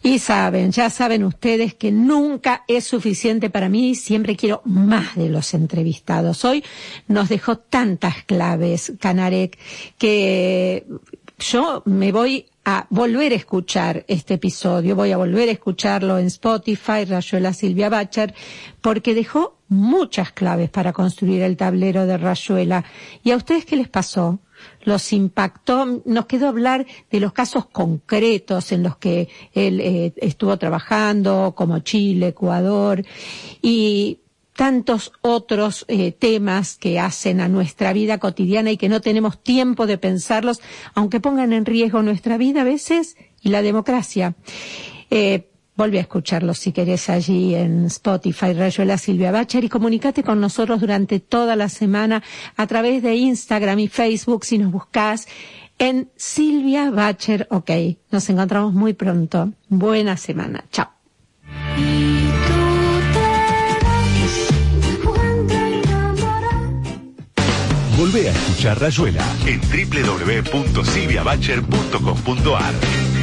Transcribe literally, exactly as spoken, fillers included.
Y saben, ya saben ustedes que nunca es suficiente para mí, siempre quiero más de los entrevistados. Hoy nos dejó tantas claves, Canarek, que yo me voy a volver a escuchar este episodio, voy a volver a escucharlo en Spotify, Rayuela Silvia Bacher, porque dejó muchas claves para construir el tablero de Rayuela. ¿Y a ustedes qué les pasó? ¿Los impactó? Nos quedó hablar de los casos concretos en los que él eh, estuvo trabajando, como Chile, Ecuador, y tantos otros eh, temas que hacen a nuestra vida cotidiana y que no tenemos tiempo de pensarlos, aunque pongan en riesgo nuestra vida a veces y la democracia. Eh, Volví a escucharlos si querés allí en Spotify, Rayuela Silvia Bacher, y comunícate con nosotros durante toda la semana a través de Instagram y Facebook si nos buscás en Silvia Bacher. Ok, nos encontramos muy pronto. Buena semana. Chao. Volvé a escuchar Rayuela en doble u doble u doble u punto silvia bacher punto com punto a r.